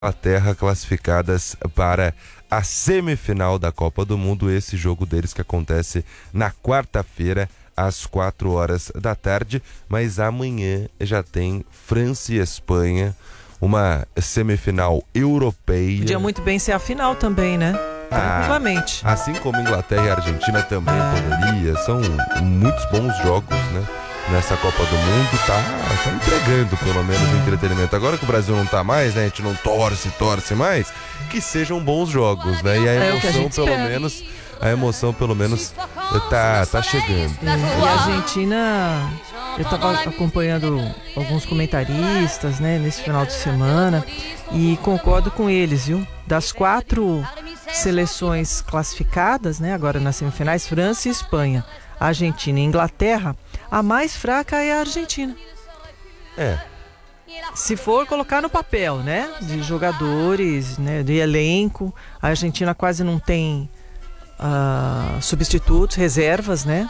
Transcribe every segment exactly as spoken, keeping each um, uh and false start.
Inglaterra classificadas para a semifinal da Copa do Mundo. Esse jogo deles que acontece na quarta-feira às quatro horas da tarde, mas amanhã já tem França e Espanha, uma semifinal europeia. Podia muito bem ser a final também, né? Tranquilamente. Ah, assim como Inglaterra e Argentina também poderia. São muitos bons jogos, né? Nessa Copa do Mundo, tá, tá entregando pelo menos o entretenimento. Agora que o Brasil não tá mais, né? A gente não torce, torce mais, que sejam bons jogos, né? E a emoção, é pelo menos, a emoção pelo menos tá, tá chegando. E a Argentina, eu tava acompanhando alguns comentaristas, né, nesse final de semana, e concordo com eles, viu? Das quatro seleções classificadas, né, agora nas semifinais, França e Espanha, Argentina e Inglaterra, a mais fraca é a Argentina. É. Se for colocar no papel, né, de jogadores, né, de elenco, a Argentina quase não tem uh, substitutos, reservas, né?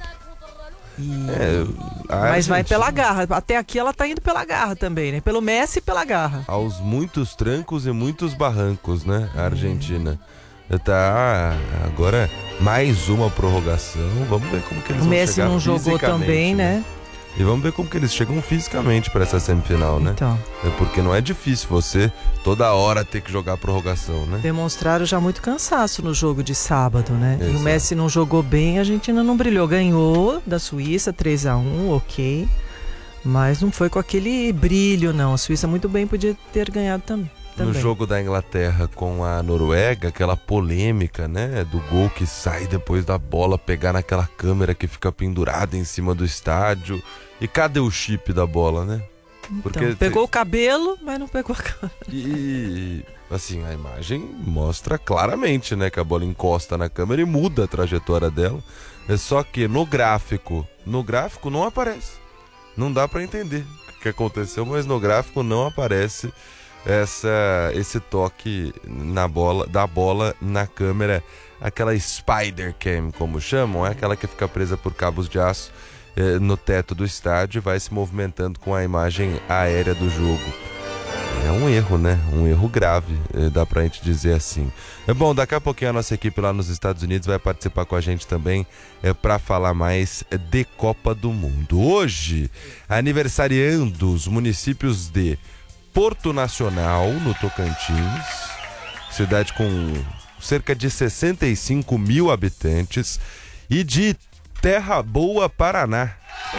E... É, mas vai Argentina... pela garra. Até aqui ela tá indo pela garra também, né? Pelo Messi e pela garra. Aos muitos trancos e muitos barrancos, né? A Argentina. Hum. Tá agora mais uma prorrogação. Vamos ver como que eles o vão Messi chegar não jogou também, né? né? E vamos ver como que eles chegam fisicamente para essa semifinal, né? Então. É porque não é difícil você toda hora ter que jogar prorrogação, né? Demonstraram já muito cansaço no jogo de sábado, né? Exato. E o Messi não jogou bem, a Argentina não brilhou. Ganhou da Suíça três a um, ok. Mas não foi com aquele brilho, não. A Suíça muito bem podia ter ganhado também. No jogo da Inglaterra com a Noruega, aquela polêmica, né, do gol que sai depois da bola pegar naquela câmera que fica pendurada em cima do estádio. E cadê o chip da bola, né? Porque então, pegou cê... o cabelo, mas não pegou a câmera. E, assim, a imagem mostra claramente, né, que a bola encosta na câmera e muda a trajetória dela. É só que no gráfico, no gráfico não aparece. Não dá pra entender o que aconteceu, mas no gráfico não aparece essa, esse toque na bola, da bola na câmera, aquela Spider Cam, como chamam, é aquela que fica presa por cabos de aço eh, no teto do estádio e vai se movimentando com a imagem aérea do jogo. É um erro, né? Um erro grave, eh, dá pra gente dizer assim. É bom, daqui a pouquinho a nossa equipe lá nos Estados Unidos vai participar com a gente também é, para falar mais de Copa do Mundo. Hoje, aniversariando os municípios de Porto Nacional, no Tocantins, cidade com cerca de sessenta e cinco mil habitantes, e de Terra Boa, Paraná.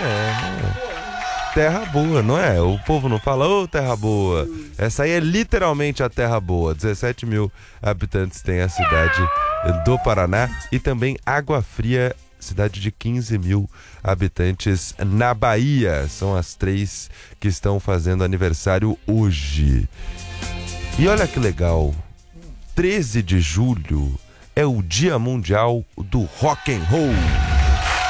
É, Terra Boa, não é? O povo não fala, ô, oh, Terra Boa. Essa aí é literalmente a Terra Boa. dezessete mil habitantes tem a cidade do Paraná, e também Água Fria, cidade de quinze mil habitantes na Bahia. São as três que estão fazendo aniversário hoje. E olha que legal, treze de julho é o Dia Mundial do Rock and Roll.